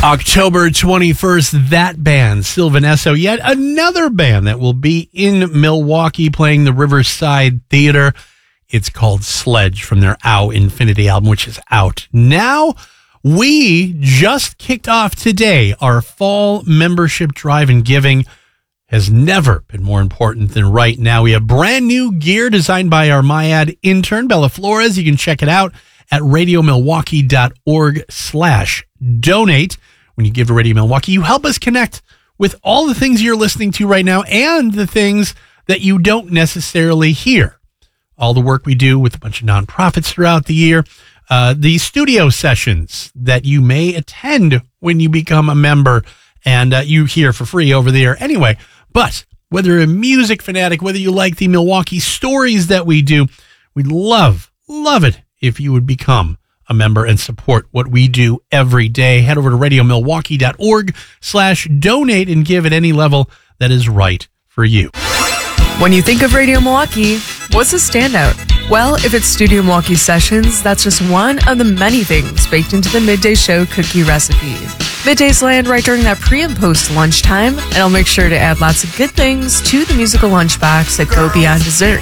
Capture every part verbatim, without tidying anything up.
October twenty-first, that band, Sylvan Esso, yet another band that will be in Milwaukee playing the Riverside Theater. It's called Sledge from their Ow Infinity album, which is out now. We just kicked off today our fall membership drive, and giving has never been more important than right now. We have brand new gear designed by our MyAd intern, Bella Flores. You can check it out at radiomilwaukee.org slash donate. When you give to Radio Milwaukee, you help us connect with all the things you're listening to right now and the things that you don't necessarily hear. All the work we do with a bunch of nonprofits throughout the year, uh, the studio sessions that you may attend when you become a member, and uh, you hear for free over there anyway. But whether you're a music fanatic, whether you like the Milwaukee stories that we do, we'd love, love it if you would become a member and support what we do every day. Head over to radiomilwaukee.org slash donate and give at any level that is right for you. When you think of Radio Milwaukee, what's a standout? Well, if it's Studio Milwaukee Sessions, that's just one of the many things baked into the Midday Show cookie recipe. Middays land right during that pre and post lunchtime, and I'll make sure to add lots of good things to the musical lunchbox that go beyond dessert.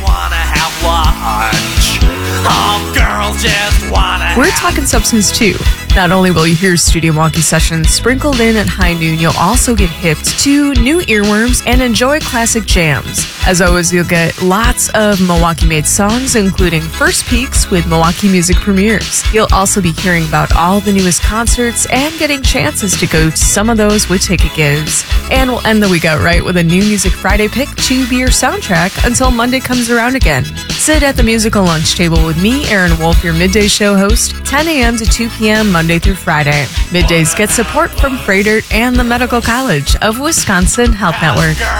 We're talking substance too. Not only will you hear Studio Milwaukee Sessions sprinkled in at high noon, you'll also get hipped to new earworms and enjoy classic jams. As always, you'll get lots of Milwaukee-made songs, including first peeks with Milwaukee music premieres. You'll also be hearing about all the newest concerts and getting chances to go to some of those with ticket gives. And we'll end the week out right with a new Music Friday pick to be your soundtrack until Monday comes around again. Sit at the musical lunch table with me, Aaron Wolf, your Midday Show host, ten a.m. to two p.m. Monday through Friday. Middays get support from Freighter and the Medical College of Wisconsin Health Network.